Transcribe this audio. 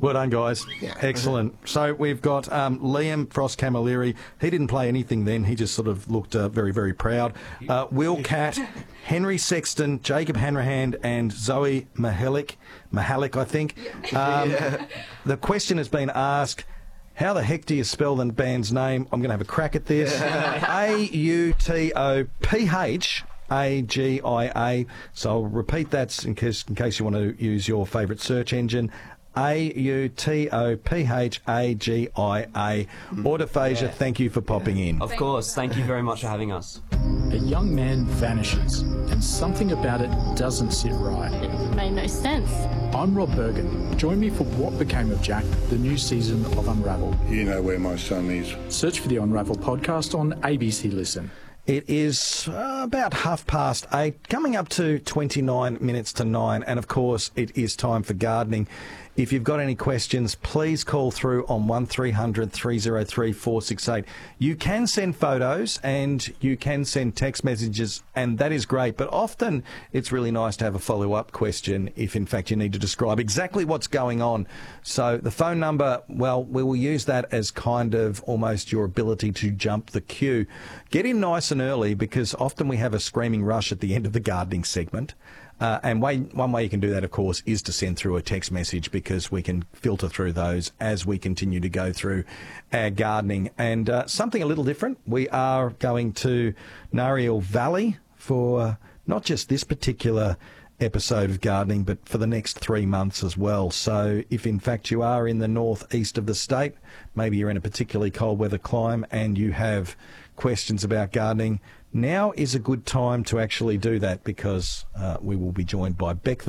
Well done, guys. Yeah. Excellent. So we've got Liam Frost Camilleri. He didn't play anything then. He just sort of looked very, very proud. Will Catt, Henry Sexton, Jacob Hanrahan, and Zoe Mahalik, I think. The question has been asked, how the heck do you spell the band's name? I'm going to have a crack at this. Autophagia. So I'll repeat that in case you want to use your favourite search engine. Autophagia. Autophagia, thank you for popping in. Of course, thank you very much for having us. A young man vanishes, and something about it doesn't sit right. It made no sense. I'm Rob Bergen. Join me for What Became of Jack, the new season of Unravel. You know where my son is. Search for the Unravel podcast on ABC Listen. It is about 8:30, coming up to 29 minutes to 9, and of course it is time for gardening. If you've got any questions, please call through on 1300 303 468. You can send photos and you can send text messages, and that is great, but often it's really nice to have a follow-up question if in fact you need to describe exactly what's going on. So the phone number, well, we will use that as kind of almost your ability to jump the queue. Get in nice and early, because often we have a screaming rush at the end of the gardening segment. And one way you can do that, of course, is to send through a text message, because we can filter through those as we continue to go through our gardening. And something a little different, we are going to Nariel Valley for not just this particular episode of gardening, but for the next 3 months as well. So if in fact you are in the northeast of the state, maybe you're in a particularly cold weather climate and you have questions about gardening, now is a good time to actually do that, because we will be joined by Beck the